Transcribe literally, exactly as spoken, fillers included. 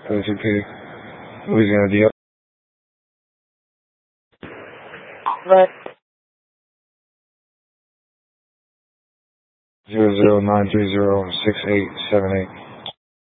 O two P, Louisiana D L. Right. Zero zero nine three zero six eight seven eight.